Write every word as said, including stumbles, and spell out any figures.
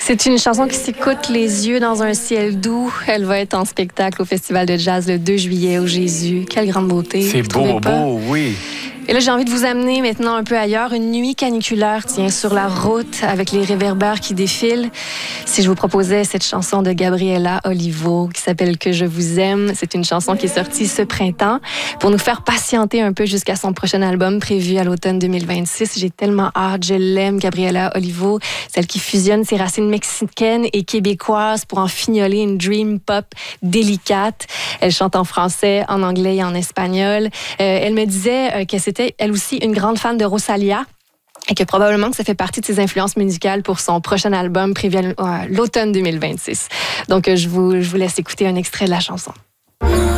C'est une chanson qui s'écoute les yeux dans un ciel doux. Elle va être en spectacle au Festival de jazz le deux juillet au Jésus. Quelle grande beauté. C'est beau, beau, oui. Et là, j'ai envie de vous amener maintenant un peu ailleurs. Une nuit caniculaire, tiens, sur la route, avec les réverbères qui défilent. Si je vous proposais cette chanson de Gabriela Olivo, qui s'appelle « Que je vous aime », c'est une chanson qui est sortie ce printemps pour nous faire patienter un peu jusqu'à son prochain album prévu à l'automne deux mille vingt-six. J'ai tellement hâte, je l'aime, Gabriela Olivo, celle qui fusionne ses racines mexicaines et québécoises pour en fignoler une dream pop délicate. Elle chante en français, en anglais et en espagnol. Euh, elle me disait euh, que c'était elle aussi une grande fan de Rosalia et que probablement que ça fait partie de ses influences musicales pour son prochain album prévu à l'automne deux mille vingt-six. Donc, je vous, je vous laisse écouter un extrait de la chanson.